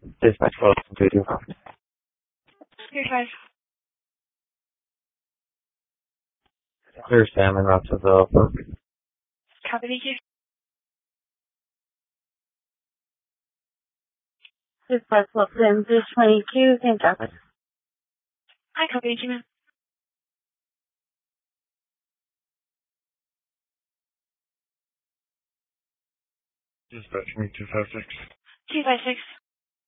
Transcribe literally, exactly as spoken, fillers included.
Dispatch twelve two two five. Two five. Clear Salmon, Roxville. Copy, thank you. Dispatch twelve two twenty-two, same traffic. Hi, copy, thank you, ma'am. Dispatch me two five six. Two five six.